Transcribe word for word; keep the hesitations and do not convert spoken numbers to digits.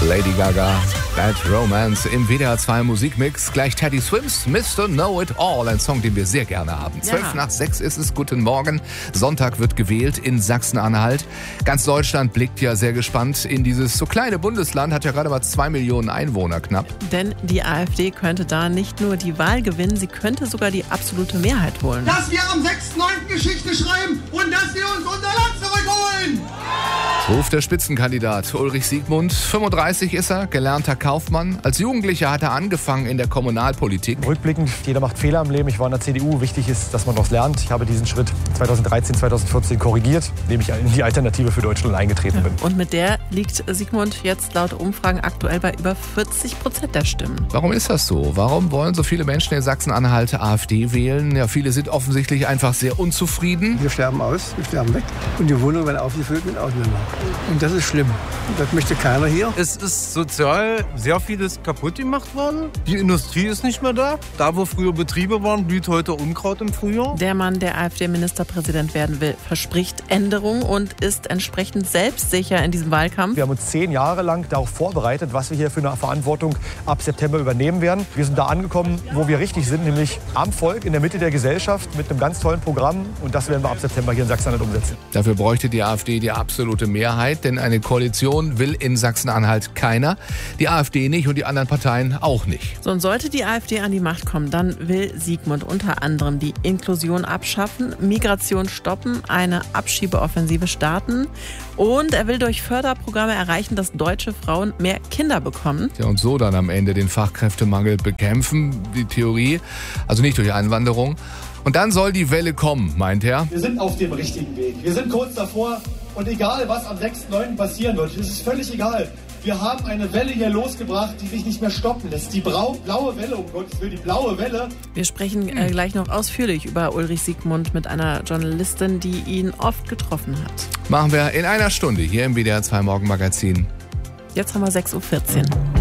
Lady Gaga, Bad Romance im W D R zwei Musikmix. Gleich Teddy Swims, Mister Know It All, ein Song, den wir sehr gerne haben. Ja. Zwölf nach sechs ist es, guten Morgen. Sonntag wird gewählt in Sachsen-Anhalt. Ganz Deutschland blickt ja sehr gespannt in dieses so kleine Bundesland, hat ja gerade mal zwei Millionen Einwohner knapp. Denn die AfD könnte da nicht nur die Wahl gewinnen, sie könnte sogar die absolute Mehrheit holen. Dass wir am sechsten neunten Geschichte schreiben und dass wir uns unser Land zurückholen! Ruft der Spitzenkandidat Ulrich Siegmund. fünfunddreißig ist er, gelernter Kaufmann. Als Jugendlicher hat er angefangen in der Kommunalpolitik. Rückblickend, jeder macht Fehler im Leben. Ich war in der C D U. Wichtig ist, dass man daraus lernt. Ich habe diesen Schritt zweitausenddreizehn, zweitausendvierzehn korrigiert, indem ich in die Alternative für Deutschland eingetreten bin. Und mit der liegt Siegmund jetzt laut Umfragen aktuell bei über vierzig Prozent der Stimmen. Warum ist das so? Warum wollen so viele Menschen in Sachsen-Anhalt AfD wählen? Ja, viele sind offensichtlich einfach sehr unzufrieden. Wir sterben aus, wir sterben weg und die Wohnungen werden aufgefüllt mit Ausländern. Und das ist schlimm. Das möchte keiner hier. Es ist sozial sehr vieles kaputt gemacht worden. Die Industrie ist nicht mehr da. Da, wo früher Betriebe waren, blüht heute Unkraut im Frühjahr. Der Mann, der AfD-Ministerpräsident werden will, verspricht Änderung und ist entsprechend selbstsicher in diesem Wahlkampf. Wir haben uns zehn Jahre lang darauf vorbereitet, was wir hier für eine Verantwortung ab September übernehmen werden. Wir sind da angekommen, wo wir richtig sind, nämlich am Volk, in der Mitte der Gesellschaft, mit einem ganz tollen Programm. Und das werden wir ab September hier in Sachsen-Anhalt umsetzen. Dafür bräuchte die AfD die absolute Mehrheit, denn eine Koalition will in Sachsen-Anhalt keiner. Die AfD nicht und die anderen Parteien auch nicht. So, und sollte die AfD an die Macht kommen, dann will Siegmund unter anderem die Inklusion abschaffen, Migration stoppen, eine Abschiebeoffensive starten und er will durch Förderprogramme erreichen, dass deutsche Frauen mehr Kinder bekommen. Ja, und so dann am Ende den Fachkräftemangel bekämpfen, die Theorie, also nicht durch Einwanderung. Und dann soll die Welle kommen, meint er. Wir sind auf dem richtigen Weg. Wir sind kurz davor. Und egal, was am sechsten neunten passieren wird, es ist völlig egal. Wir haben eine Welle hier losgebracht, die sich nicht mehr stoppen lässt. Die Brau- blaue Welle, um Gottes Willen, die blaue Welle. Wir sprechen äh, gleich noch ausführlich über Ulrich Siegmund mit einer Journalistin, die ihn oft getroffen hat. Machen wir in einer Stunde hier im W D R zwei Morgenmagazin. Jetzt haben wir sechs Uhr vierzehn.